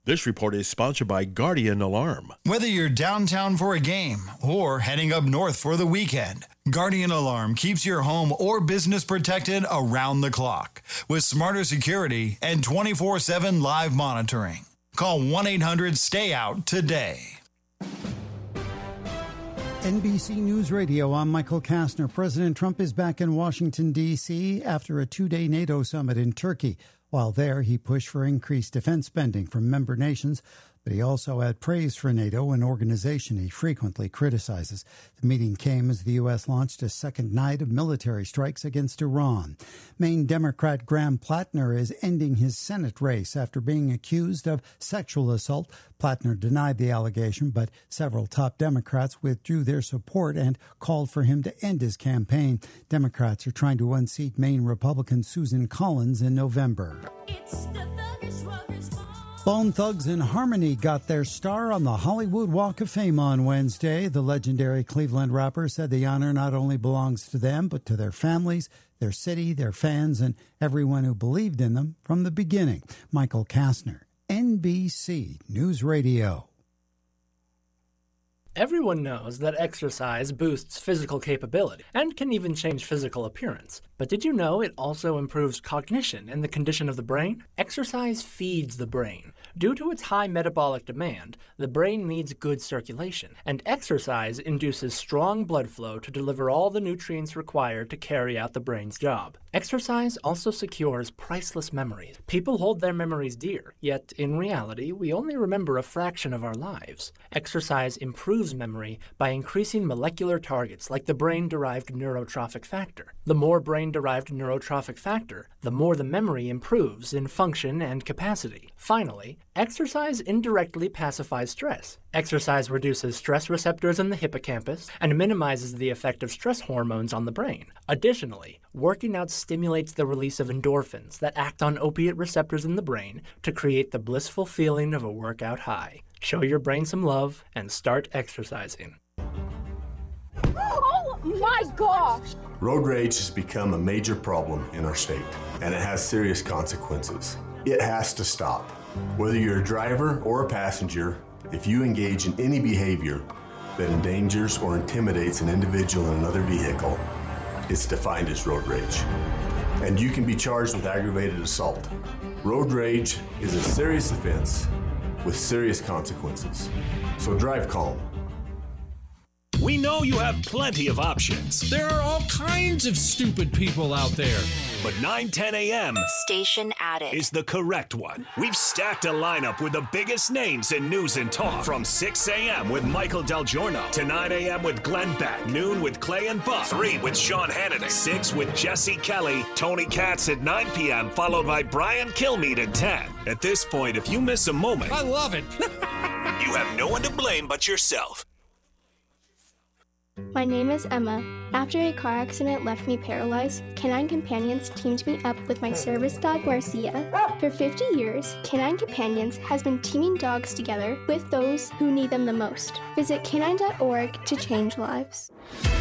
This report is sponsored by Guardian Alarm. Whether you're downtown for a game or heading up north for the weekend, Guardian Alarm keeps your home or business protected around the clock with smarter security and 24/7 live monitoring. Call 1-800-STAY-OUT today. NBC News Radio, I'm Michael Kastner. President Trump is back in Washington, D.C. after a two-day NATO summit in Turkey. While there, he pushed for increased defense spending from member nations, but he also had praise for NATO, an organization he frequently criticizes. The meeting came as the U.S. launched a second night of military strikes against Iran. Maine Democrat Graham Plattner is ending his Senate race after being accused of sexual assault. Plattner denied the allegation, but several top Democrats withdrew their support and called for him to end his campaign. Democrats are trying to unseat Maine Republican Susan Collins in November. Bone Thugs and Harmony got their star on the Hollywood Walk of Fame on Wednesday. The legendary Cleveland rapper said the honor not only belongs to them, but to their families, their city, their fans, and everyone who believed in them from the beginning. Michael Kastner, NBC News Radio. Everyone knows that exercise boosts physical capability and can even change physical appearance. But did you know it also improves cognition and the condition of the brain? Exercise feeds the brain. Due to its high metabolic demand, the brain needs good circulation, and exercise induces strong blood flow to deliver all the nutrients required to carry out the brain's job. Exercise also secures priceless memories. People hold their memories dear, yet in reality, we only remember a fraction of our lives. Exercise improves memory by increasing molecular targets like the brain-derived neurotrophic factor. The more brain-derived neurotrophic factor, the more the memory improves in function and capacity. Finally, exercise indirectly pacifies stress. Exercise reduces stress receptors in the hippocampus and minimizes the effect of stress hormones on the brain. Additionally, working out stimulates the release of endorphins that act on opiate receptors in the brain to create the blissful feeling of a workout high. Show your brain some love and start exercising. Oh my gosh! Road rage has become a major problem in our state, and it has serious consequences. It has to stop. Whether you're a driver or a passenger, if you engage in any behavior that endangers or intimidates an individual in another vehicle, it's defined as road rage. And you can be charged with aggravated assault. Road rage is a serious offense with serious consequences. So drive calm. We know you have plenty of options. There are all kinds of stupid people out there. But 9:10 a.m. Station Attic is the correct one. We've stacked a lineup with the biggest names in news and talk. From 6 a.m. with Michael Del Giorno to 9 a.m. with Glenn Beck, noon with Clay and Buck, 3 with Sean Hannity, 6 with Jesse Kelly, Tony Katz at 9 p.m., followed by Brian Kilmeade at 10. At this point, if you miss a moment, I love it. You have no one to blame but yourself. My name is Emma. After a car accident left me paralyzed, Canine Companions teamed me up with my service dog, Garcia. For 50 years, Canine Companions has been teaming dogs together with those who need them the most. Visit canine.org to change lives.